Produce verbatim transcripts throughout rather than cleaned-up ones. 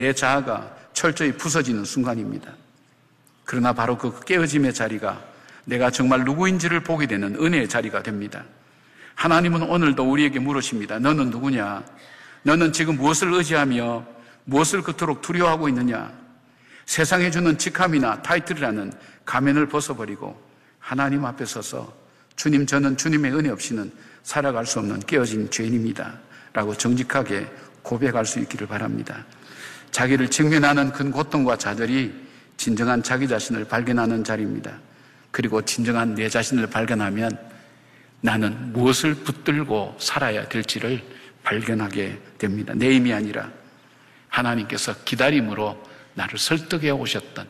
내 자아가 철저히 부서지는 순간입니다. 그러나 바로 그 깨어짐의 자리가 내가 정말 누구인지를 보게 되는 은혜의 자리가 됩니다. 하나님은 오늘도 우리에게 물으십니다. 너는 누구냐? 너는 지금 무엇을 의지하며 무엇을 그토록 두려워하고 있느냐? 세상에 주는 직함이나 타이틀이라는 가면을 벗어버리고 하나님 앞에 서서 주님, 저는 주님의 은혜 없이는 살아갈 수 없는 깨어진 죄인입니다 라고 정직하게 고백할 수 있기를 바랍니다. 자기를 직면하는 큰 고통과 좌절이 진정한 자기 자신을 발견하는 자리입니다. 그리고 진정한 내 자신을 발견하면 나는 무엇을 붙들고 살아야 될지를 발견하게 됩니다. 내 힘이 아니라 하나님께서 기다림으로 나를 설득해 오셨던,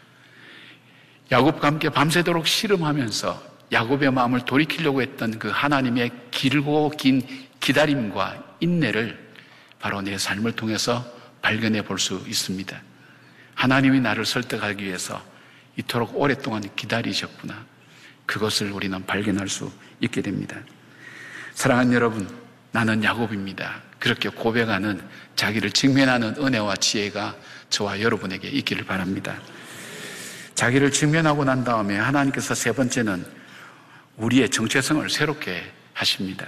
야곱과 함께 밤새도록 씨름하면서 야곱의 마음을 돌이키려고 했던 그 하나님의 길고 긴 기다림과 인내를 바로 내 삶을 통해서 발견해 볼 수 있습니다. 하나님이 나를 설득하기 위해서 이토록 오랫동안 기다리셨구나. 그것을 우리는 발견할 수 있게 됩니다. 사랑하는 여러분, 나는 야곱입니다. 그렇게 고백하는, 자기를 직면하는 은혜와 지혜가 저와 여러분에게 있기를 바랍니다. 자기를 직면하고 난 다음에 하나님께서 세 번째는 우리의 정체성을 새롭게 하십니다.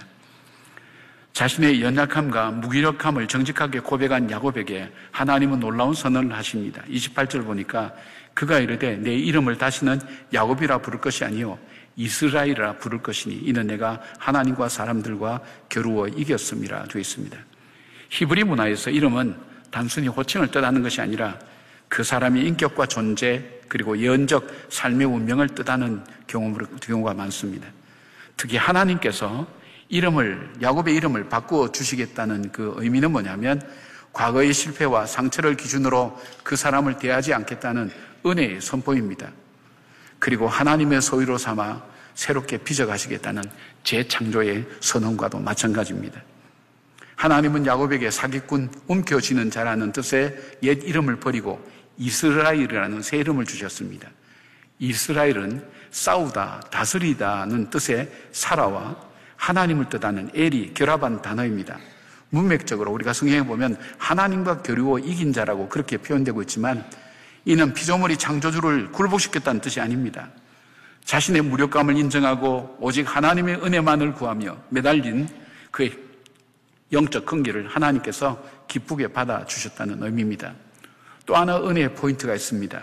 자신의 연약함과 무기력함을 정직하게 고백한 야곱에게 하나님은 놀라운 선언을 하십니다. 이십팔 절 보니까 그가 이르되 내 이름을 다시는 야곱이라 부를 것이 아니요 이스라엘이라 부를 것이니 이는 내가 하나님과 사람들과 겨루어 이겼음이라 되어 있습니다. 히브리 문화에서 이름은 단순히 호칭을 뜻하는 것이 아니라 그 사람의 인격과 존재 그리고 예언적 삶의 운명을 뜻하는 경우가 많습니다. 특히 하나님께서 이름을, 야곱의 이름을 바꾸어 주시겠다는 그 의미는 뭐냐면 과거의 실패와 상처를 기준으로 그 사람을 대하지 않겠다는 은혜의 선포입니다. 그리고 하나님의 소유로 삼아 새롭게 빚어가시겠다는 재창조의 선언과도 마찬가지입니다. 하나님은 야곱에게 사기꾼, 움켜쥐는 자라는 뜻의 옛 이름을 버리고 이스라엘이라는 새 이름을 주셨습니다. 이스라엘은 싸우다, 다스리다는 뜻의 사라와 하나님을 뜻하는 엘이 결합한 단어입니다. 문맥적으로 우리가 성경에 보면 하나님과 겨루어 이긴 자라고 그렇게 표현되고 있지만 이는 피조물이 창조주를 굴복시켰다는 뜻이 아닙니다. 자신의 무력감을 인정하고 오직 하나님의 은혜만을 구하며 매달린 그의 영적 근기를 하나님께서 기쁘게 받아주셨다는 의미입니다. 또 하나 은혜의 포인트가 있습니다.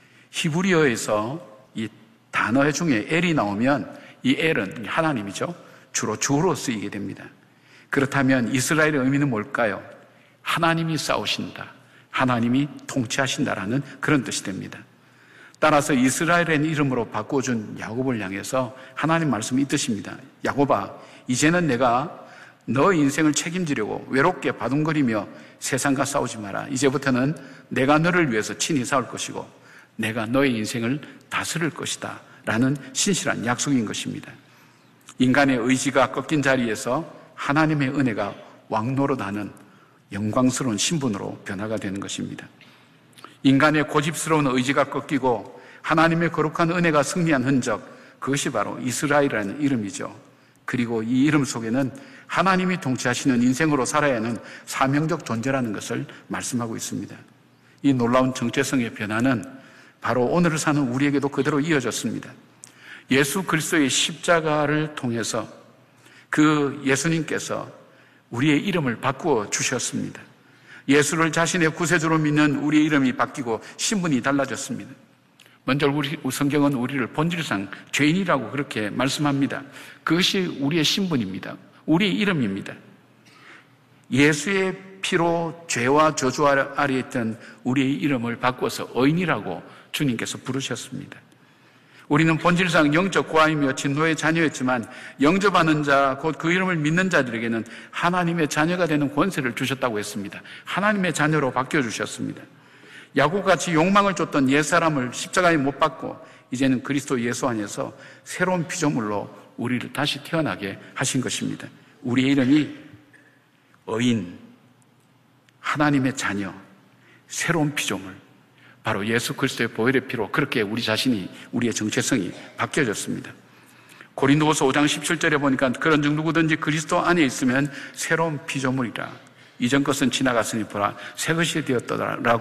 히브리어에서 이 단어 중에 엘이 나오면 이 엘은 하나님이죠. 주로 주로 쓰이게 됩니다. 그렇다면 이스라엘의 의미는 뭘까요? 하나님이 싸우신다, 하나님이 통치하신다라는 그런 뜻이 됩니다. 따라서 이스라엘의 이름으로 바꿔준 야곱을 향해서 하나님 말씀이 이 뜻입니다. 야곱아, 이제는 내가 너 인생을 책임지려고 외롭게 바둥거리며 세상과 싸우지 마라. 이제부터는 내가 너를 위해서 친히 싸울 것이고 내가 너의 인생을 다스릴 것이다 라는 신실한 약속인 것입니다. 인간의 의지가 꺾인 자리에서 하나님의 은혜가 왕노릇하는 영광스러운 신분으로 변화가 되는 것입니다. 인간의 고집스러운 의지가 꺾이고 하나님의 거룩한 은혜가 승리한 흔적, 그것이 바로 이스라엘이라는 이름이죠. 그리고 이 이름 속에는 하나님이 통치하시는 인생으로 살아야 하는 사명적 존재라는 것을 말씀하고 있습니다. 이 놀라운 정체성의 변화는 바로 오늘을 사는 우리에게도 그대로 이어졌습니다. 예수 그리스도의 십자가를 통해서 그 예수님께서 우리의 이름을 바꾸어 주셨습니다. 예수를 자신의 구세주로 믿는 우리의 이름이 바뀌고 신분이 달라졌습니다. 먼저 우리 성경은 우리를 본질상 죄인이라고 그렇게 말씀합니다. 그것이 우리의 신분입니다. 우리의 이름입니다. 예수의 피로 죄와 저주 아래 있던 우리의 이름을 바꿔서 의인이라고 주님께서 부르셨습니다. 우리는 본질상 영적 고아이며 진노의 자녀였지만 영접하는 자, 곧 그 이름을 믿는 자들에게는 하나님의 자녀가 되는 권세를 주셨다고 했습니다. 하나님의 자녀로 바뀌어주셨습니다. 야곱같이 욕망을 쫓던 옛사람을 십자가에 못 박고 이제는 그리스도 예수 안에서 새로운 피조물로 우리를 다시 태어나게 하신 것입니다. 우리의 이름이 의인, 하나님의 자녀, 새로운 피조물, 바로 예수 그리스도의 보혈의 피로 그렇게 우리 자신이, 우리의 정체성이 바뀌어졌습니다. 고린도후서 오 장 십칠 절에 보니까 그런 중 누구든지 그리스도 안에 있으면 새로운 피조물이라. 이전 것은 지나갔으니 보라 새 것이 되었더라라고